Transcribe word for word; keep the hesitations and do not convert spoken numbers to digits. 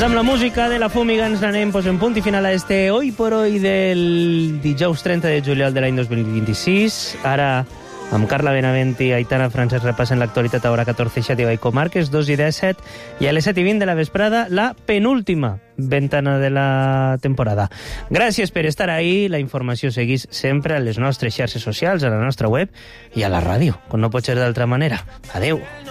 Doncs amb la música de la Fúmiga ens anem posant punt i final a este Hoy por Hoy del dijous trenta de juliol de l'any dos mil vint-i-sis. Ara, amb Carla Benavent i Aitana Francesc repassen l'actualitat a hora catorze i set i Comarques, dos i disset, i a les set i vint de la vesprada, la penúltima ventana de la temporada. Gràcies per estar ahí. La informació seguís sempre a les nostres xarxes socials, a la nostra web i a la ràdio, com no pot ser d'altra manera. Adeu.